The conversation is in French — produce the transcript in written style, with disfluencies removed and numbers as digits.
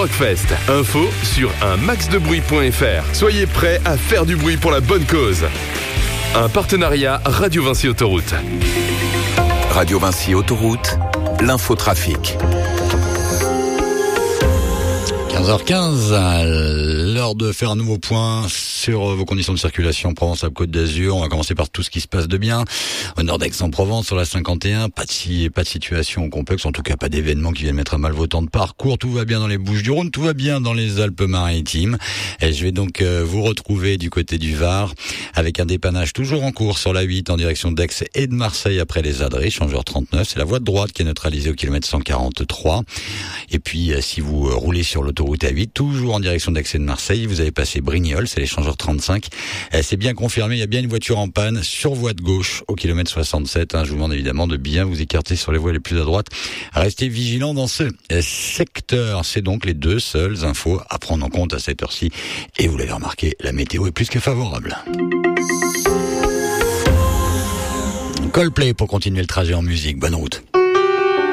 Rockfest. Info sur unmaxdebruit.fr. Soyez prêts à faire du bruit pour la bonne cause. Un partenariat Radio Vinci Autoroute. Radio Vinci Autoroute, l'infotrafic. 15h15, l'heure de faire un nouveau point sur vos conditions de circulation Provence-Alpes-Côte d'Azur. On va commencer par tout ce qui se passe de bien. Au nord d'Aix-en-Provence, sur la 51, pas de situation complexe, en tout cas pas d'événements qui viennent mettre à mal vos temps de parcours. Tout va bien dans les Bouches-du-Rhône, tout va bien dans les Alpes-Maritimes. Et je vais donc vous retrouver du côté du Var avec un dépannage toujours en cours sur la 8 en direction d'Aix et de Marseille après les Adrets, changeur 39. C'est la voie de droite qui est neutralisée au kilomètre 143. Et puis, si vous roulez sur l'autoroute A8, toujours en direction d'Aix et de Marseille, vous avez passé Brignoles, c'est l'échangeur 35. C'est bien confirmé, il y a bien une voiture en panne sur voie de gauche au kilomètre 67. Je vous demande évidemment de bien vous écarter sur les voies les plus à droite. Restez vigilants dans ce secteur. C'est donc les deux seules infos à prendre en compte à cette heure-ci. Et vous l'avez remarqué, la météo est plus que favorable. Coldplay pour continuer le trajet en musique. Bonne route.